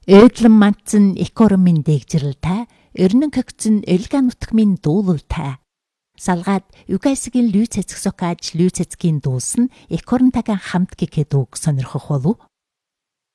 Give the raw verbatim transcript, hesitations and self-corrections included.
Ödlän mantsen ikkormin deegjiriltä, örnön köksen ölgän utgmin duulultä. Салгаад Югайсгийн Лүйцэцгсокааж Лүйцэцгийн дуусан Экорнтагийн хамт гэхэд үг сонирхох болов.